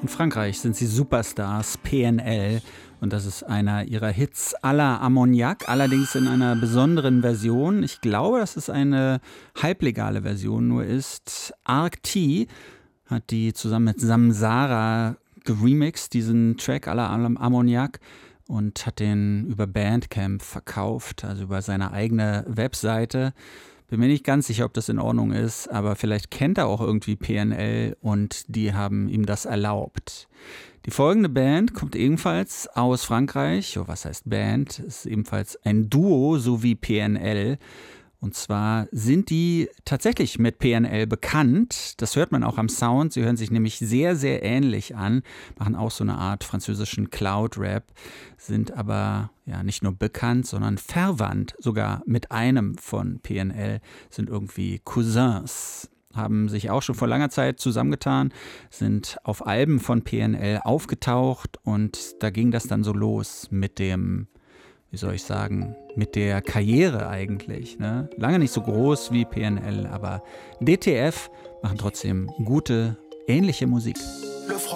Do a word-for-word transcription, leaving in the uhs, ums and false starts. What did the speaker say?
In Frankreich sind sie Superstars, P N L. Und das ist einer ihrer Hits à la Ammoniak, allerdings in einer besonderen Version. Ich glaube, dass es eine halblegale Version nur ist. Arc T hat die zusammen mit Samsara geremixed, diesen Track à la Ammoniak, und hat den über Bandcamp verkauft, also über seine eigene Webseite. Bin mir nicht ganz sicher, ob das in Ordnung ist, aber vielleicht kennt er auch irgendwie P N L und die haben ihm das erlaubt. Die folgende Band kommt ebenfalls aus Frankreich. Oh, was heißt Band? Ist ebenfalls ein Duo, so wie P N L. Und zwar sind die tatsächlich mit P N L bekannt. Das hört man auch am Sound. Sie hören sich nämlich sehr, sehr ähnlich an, machen auch so eine Art französischen Cloud-Rap, sind aber ja nicht nur bekannt, sondern verwandt sogar mit einem von P N L, sind irgendwie Cousins. Haben sich auch schon vor langer Zeit zusammengetan, sind auf Alben von P N L aufgetaucht und da ging das dann so los mit dem, wie soll ich sagen, mit der Karriere eigentlich. Ne? Lange nicht so groß wie P N L, aber D T F machen trotzdem gute, ähnliche Musik.